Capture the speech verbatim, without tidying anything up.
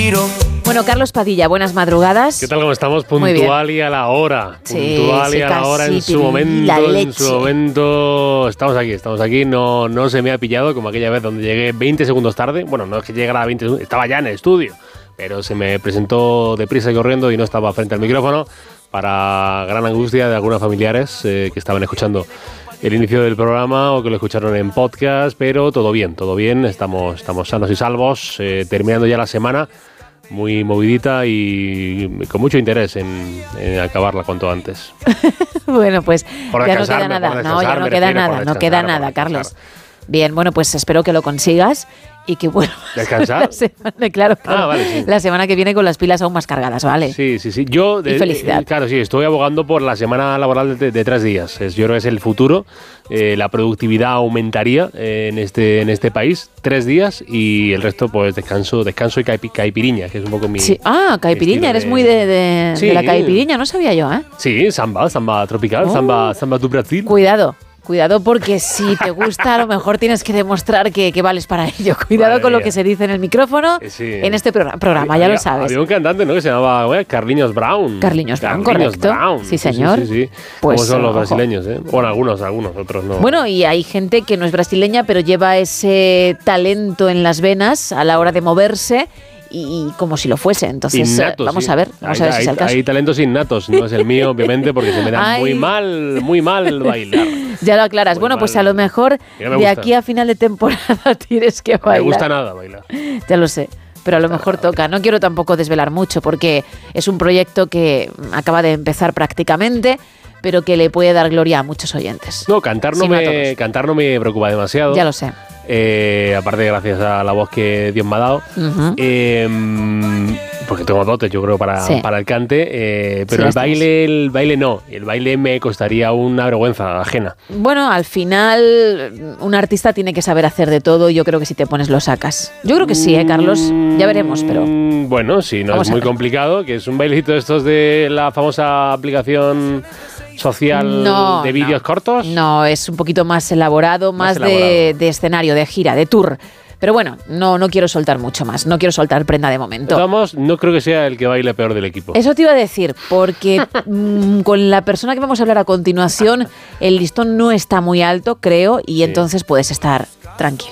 respiro. Bueno, Carlos Padilla, buenas madrugadas. ¿Qué tal? ¿Cómo estamos? Puntual y a la hora. Sí, Puntual sí, y a la hora en su momento. En su momento. Estamos aquí, estamos aquí. No, no se me ha pillado como aquella vez donde llegué veinte segundos tarde. Bueno, no es que llegara a veinte segundos, estaba ya en el estudio. Pero se me presentó deprisa y corriendo y no estaba frente al micrófono, para gran angustia de algunos familiares eh, que estaban escuchando el inicio del programa o que lo escucharon en podcast. Pero todo bien, todo bien. Estamos, estamos sanos y salvos, eh, terminando ya la semana. Muy movidita y con mucho interés en, en acabarla cuanto antes. Bueno, pues por ya no queda nada. No, ya no queda nada, no queda nada, Carlos. Bien, bueno, pues espero que lo consigas y que bueno. ¿Descansar? La semana, claro, claro ah, vale, sí. La semana que viene con las pilas aún más cargadas, ¿vale? Sí, sí, sí. Yo, y felicidad. Eh, claro, sí, estoy abogando por la semana laboral de, de tres días. Es, yo creo que es el futuro. Eh, la productividad aumentaría eh, en este en este país. Tres días y el resto, pues descanso descanso y caipi, caipiriña, que es un poco mi. Sí. Ah, caipiriña, eres de... muy de, de, sí. de la caipiriña, no sabía yo, ¿eh? Sí, samba, samba tropical, oh. samba, samba do Brasil. Cuidado. Cuidado porque si te gusta a lo mejor tienes que demostrar que, que vales para ello. Cuidado Madre con mía. Lo que se dice en el micrófono sí. en este programa, programa había, ya lo sabes. Había un cantante, ¿no?, que se llamaba bueno, Carliños Brown. Carliños Brown, Carliños correcto. Brown. Sí, señor. Sí, sí, sí. Pues, como son los ojo. brasileños, ¿eh? Bueno, algunos, algunos, otros no. Bueno, y hay gente que no es brasileña, pero lleva ese talento en las venas a la hora de moverse. Y, y como si lo fuese, entonces innatos, vamos sí. a ver, vamos hay, a ver si hay, es el caso. Hay talentos innatos, no es el mío, obviamente, porque se me da Ay. muy mal, muy mal bailar. Ya lo aclaras. Muy bueno, mal. Pues a lo mejor de aquí a final de temporada tienes que bailar. No me gusta nada bailar. Ya lo sé. Pero a lo mejor toca. No quiero tampoco desvelar mucho porque es un proyecto que acaba de empezar prácticamente, pero que le puede dar gloria a muchos oyentes. No, cantar no, me, cantar no me preocupa demasiado. Ya lo sé. Eh, aparte, gracias a la voz que Dios me ha dado. Uh-huh. Eh, porque tengo dotes, yo creo, para, sí. para el cante. Eh, pero sí, el baile, el baile no. El baile me costaría una vergüenza ajena. Bueno, al final, un artista tiene que saber hacer de todo y yo creo que si te pones lo sacas. Yo creo que sí, ¿eh, Carlos? Ya veremos, pero... Bueno, sí, no Vamos es muy complicado, que es un bailecito de estos de la famosa aplicación social no, de vídeos no, cortos. No, es un poquito más elaborado, más, más elaborado. De, de escenario, de gira, de tour. Pero bueno, no, no quiero soltar mucho más, no quiero soltar prenda de momento. Vamos, no creo que sea el que baile peor del equipo. Eso te iba a decir, porque mmm, con la persona que vamos a hablar a continuación, el listón no está muy alto, creo, y sí. entonces puedes estar tranquilo.